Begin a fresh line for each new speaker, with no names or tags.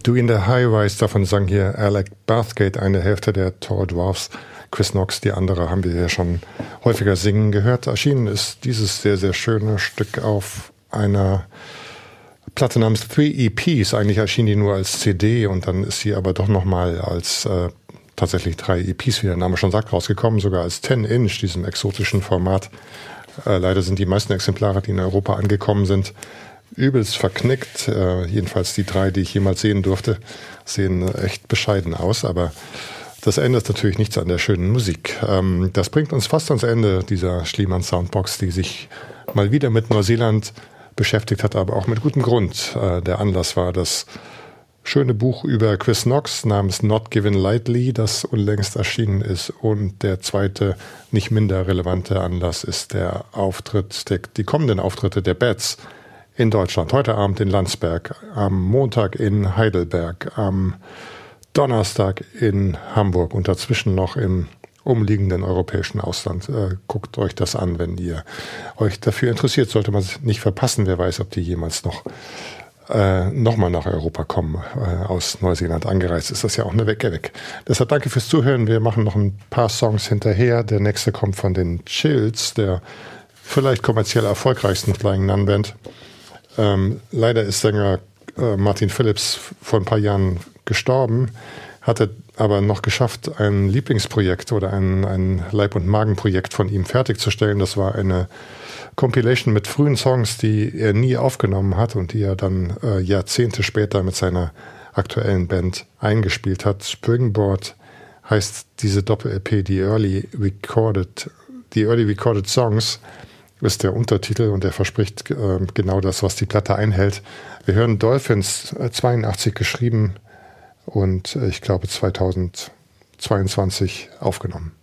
Doing the High-Rise, davon sang hier Alec Bathgate, eine Hälfte der Tall Dwarfs. Chris Knox, die andere, haben wir ja schon häufiger singen gehört. Erschienen ist dieses sehr, sehr schöne Stück auf einer Platte namens 3 EPs. Eigentlich erschien die nur als CD und dann ist sie aber doch nochmal als tatsächlich 3 EPs, wie der Name schon sagt, rausgekommen, sogar als 10-Inch, diesem exotischen Format. Leider sind die meisten Exemplare, die in Europa angekommen sind, übelst verknickt. Jedenfalls die 3, die ich jemals sehen durfte, sehen echt bescheiden aus, aber das ändert natürlich nichts an der schönen Musik. Das bringt uns fast ans Ende dieser Schliemann Soundbox, die sich mal wieder mit Neuseeland beschäftigt hat, aber auch mit gutem Grund. Der Anlass war das schöne Buch über Chris Knox namens Not Given Lightly, das unlängst erschienen ist. Und der zweite, nicht minder relevante Anlass ist der Auftritt, die kommenden Auftritte der Bats in Deutschland. Heute Abend in Landsberg, am Montag in Heidelberg, am Donnerstag in Hamburg und dazwischen noch im umliegenden europäischen Ausland. Guckt euch das an, wenn ihr euch dafür interessiert. Sollte man es nicht verpassen. Wer weiß, ob die jemals nochmal nach Europa kommen. Aus Neuseeland angereist ist das ja auch eine Wecke weg. Deshalb danke fürs Zuhören. Wir machen noch ein paar Songs hinterher. Der nächste kommt von den Chills, der vielleicht kommerziell erfolgreichsten Flying Nun Band. Leider ist Sänger Martin Phillips vor ein paar Jahren gestorben, hatte aber noch geschafft, ein Lieblingsprojekt oder ein Leib- und Magenprojekt von ihm fertigzustellen. Das war eine Compilation mit frühen Songs, die er nie aufgenommen hat und die er dann Jahrzehnte später mit seiner aktuellen Band eingespielt hat. Springboard heißt diese Doppel-LP, die Early Recorded Songs, ist der Untertitel und der verspricht genau das, was die Platte einhält. Wir hören Dolphins, 82 geschrieben und ich glaube 2022 aufgenommen.